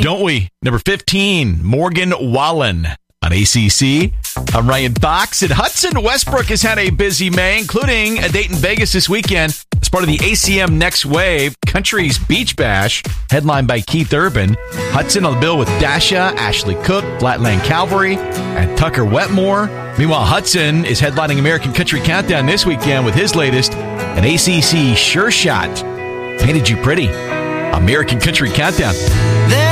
Don't we? Number 15, Morgan Wallen on ACC. I'm Ryan Fox. And Hudson Westbrook has had a busy May, including a date in Vegas this weekend as part of the ACM Next Wave Country's Beach Bash, headlined by Keith Urban. Hudson on the bill with Dasha, Ashley Cook, Flatland Calvary, and Tucker Wetmore. Meanwhile, Hudson is headlining American Country Countdown this weekend with his latest, an ACC Sure Shot. Painted You Pretty. American Country Countdown.